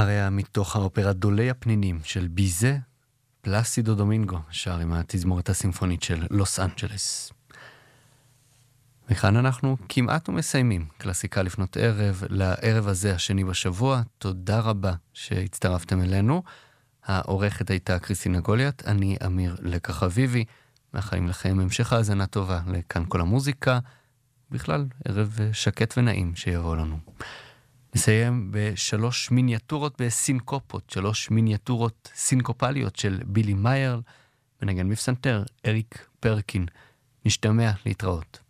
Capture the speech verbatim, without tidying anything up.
היה מתוך האופרה דולי הפנינים של ביזה, פלאסידו דומינגו, שר עם התזמורת הסימפונית של לוס אנג'לס. וכאן אנחנו כמעט ומסיימים קלאסיקה לפנות ערב, לערב הזה השני בשבוע. תודה רבה שהצטרפתם אלינו. העורכת הייתה קריסטינה גוליית, אני אמיר לקח אביבי, מאחלים לכם המשך האזנה טובה לכאן כל המוזיקה, בכלל ערב שקט ונעים שיבוא לנו. נסיים בשלוש מיניאטורות בסינקופות, שלוש מיניאטורות סינקופליות של בילי מאייר, מנגן בפסנתר אריק פרקין. נשתמע להתראות.